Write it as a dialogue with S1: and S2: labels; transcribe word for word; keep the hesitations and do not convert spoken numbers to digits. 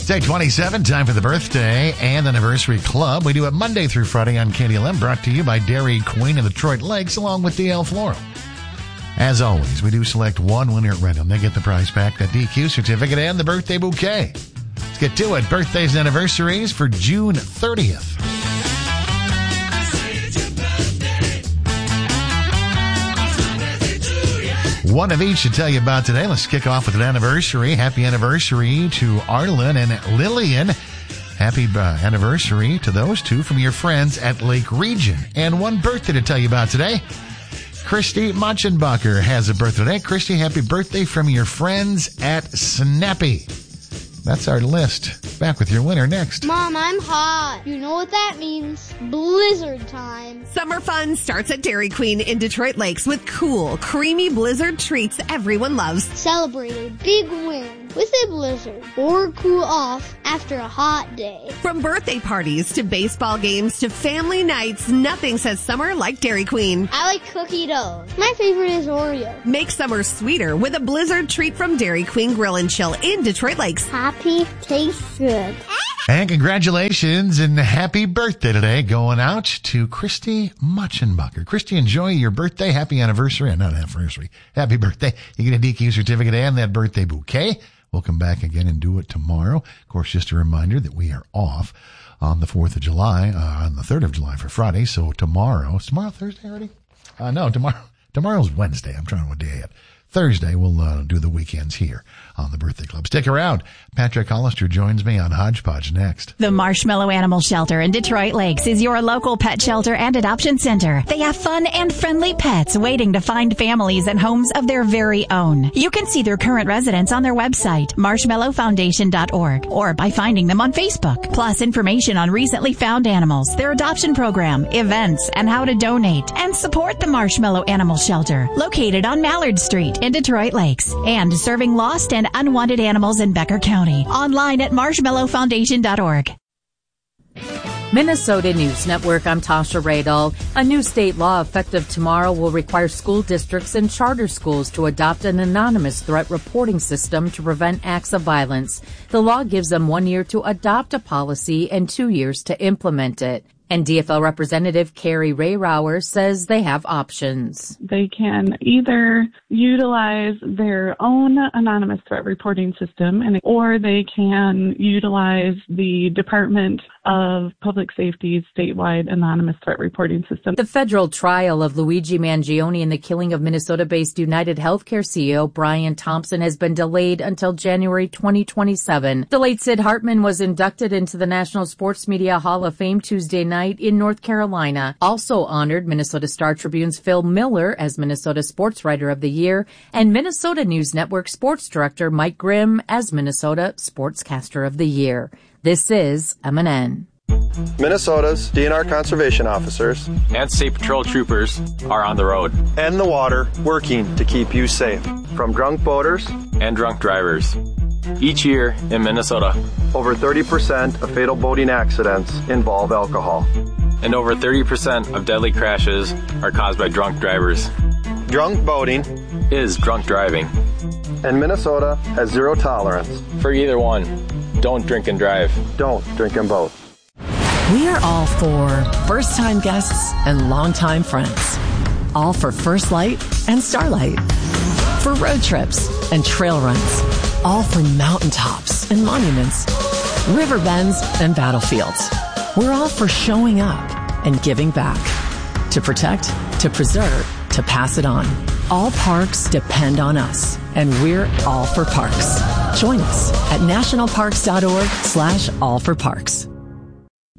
S1: Thursday, twenty-seven, time for the birthday and anniversary club. We do it Monday through Friday on K D L M, brought to you by Dairy Queen of Detroit Lakes, along with D L Floral. As always, we do select one winner at random. They get the prize pack, the D Q certificate, and the birthday bouquet. Let's get to it. Birthdays and anniversaries for June thirtieth. One of each to tell you about today. Let's kick off with an anniversary. Happy anniversary to Arlen and Lillian. Happy uh, anniversary to those two from your friends at Lake Region. And one birthday to tell you about today. Christy Munchenbacher has a birthday today. Christy, happy birthday from your friends at Snappy. That's our list. Back with your winner next.
S2: Mom, I'm hot. You know what that means. Blizzard time.
S3: Summer fun starts at Dairy Queen in Detroit Lakes with cool, creamy blizzard treats everyone loves.
S2: Celebrate a big win with a blizzard or cool off after a hot day.
S3: From birthday parties to baseball games to family nights, nothing says summer like Dairy Queen.
S2: I like cookie dough. My favorite is Oreo.
S3: Make summer sweeter with a blizzard treat from Dairy Queen Grill and Chill in Detroit Lakes.
S2: Happy tastes good.
S1: And congratulations and happy birthday today going out to Christy Munchenbacher. Christy, enjoy your birthday. Happy anniversary. Not anniversary. Happy birthday. You get a D Q certificate and that birthday bouquet. We'll come back again and do it tomorrow. Of course, just a reminder that we are off on the fourth of July, uh, on the third of July for Friday. So tomorrow, is tomorrow Thursday already? Uh, no, tomorrow, tomorrow's Wednesday. I'm trying to what day yet. Thursday, we'll uh, do the weekends here on the Birthday Club. Stick around. Patrick Hollister joins me on Hodgepodge next.
S4: The Marshmallow Animal Shelter in Detroit Lakes is your local pet shelter and adoption center. They have fun and friendly pets waiting to find families and homes of their very own. You can see their current residents on their website, marshmallow foundation dot org, or by finding them on Facebook. Plus information on recently found animals, their adoption program, events, and how to donate and support the Marshmallow Animal Shelter, located on Mallard Street in Detroit Lakes, and serving lost and unwanted animals in Becker County. Online at marshmallow foundation dot org.
S5: Minnesota News Network, I'm Tasha Radel. A new state law effective tomorrow will require school districts and charter schools to adopt an anonymous threat reporting system to prevent acts of violence. The law gives them one year to adopt a policy and two years to implement it. And D F L Representative Carrie Rayrauer says they have options.
S6: They can either utilize their own anonymous threat reporting system, and or they can utilize the Department of Public Safety's statewide anonymous threat reporting system.
S5: The federal trial of Luigi Mangione and the killing of Minnesota-based United Healthcare C E O Brian Thompson has been delayed until January twenty twenty-seven. The late Sid Hartman was inducted into the National Sports Media Hall of Fame Tuesday night in North Carolina. Also honored Minnesota Star Tribune's Phil Miller as Minnesota Sports Writer of the Year and Minnesota News Network Sports Director Mike Grimm as Minnesota Sportscaster of the Year. This is M N N.
S7: Minnesota's D N R conservation officers
S8: and state patrol troopers are on the road
S7: and the water working to keep you safe from drunk boaters
S8: and drunk drivers. Each year in Minnesota,
S7: over thirty percent of fatal boating accidents involve alcohol.
S8: And over thirty percent of deadly crashes are caused by drunk drivers.
S7: Drunk boating
S8: is drunk driving.
S7: And Minnesota has zero tolerance
S8: for either one. Don't drink and drive.
S7: Don't drink and boat.
S9: We are all for first-time guests and longtime friends. All for First Light and Starlight. For road trips and trail runs. All for mountaintops and monuments, river bends and battlefields. We're all for showing up and giving back. To protect, to preserve, to pass it on. All parks depend on us, and we're all for parks. Join us at nationalparks.org slash all for parks.